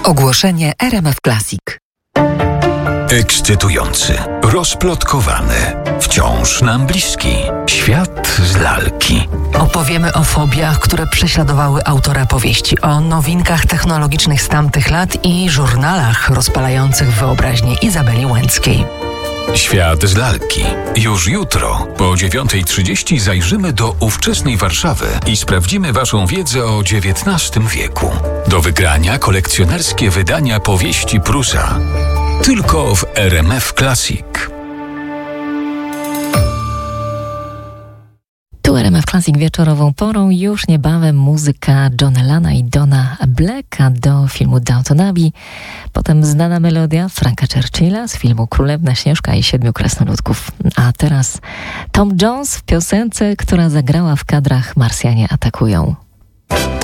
Ogłoszenie RMF Classic. Ekscytujący, rozplotkowany, wciąż nam bliski. Świat z lalki. Opowiemy o fobiach, które prześladowały autora powieści, o nowinkach technologicznych z tamtych lat i żurnalach rozpalających wyobraźnię Izabeli Łęckiej. Świat z lalki. Już jutro po 9:30 zajrzymy do ówczesnej Warszawy i sprawdzimy Waszą wiedzę o XIX wieku. Do wygrania kolekcjonerskie wydania powieści Prusa. Tylko w RMF Classic. Tu RMF Classic wieczorową porą. Już niebawem muzyka Johna Lana i Dona Blacka do filmu Downton Abbey. Potem znana melodia Franka Churchilla z filmu Królewna Śnieżka i Siedmiu Krasnoludków. A teraz Tom Jones w piosence, która zagrała w kadrach Marsjanie atakują.